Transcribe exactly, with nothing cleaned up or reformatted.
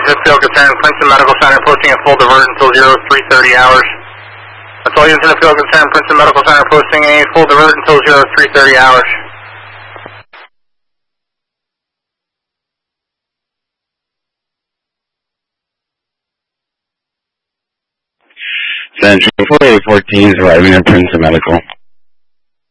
units in the field concern, Princeton Medical Center posting a full divert until zero three thirty hours. That's all units in the field concern, Princeton Medical Center posting a full divert until zero three thirty hours. Central four eight fourteen is arriving at Princeton Medical.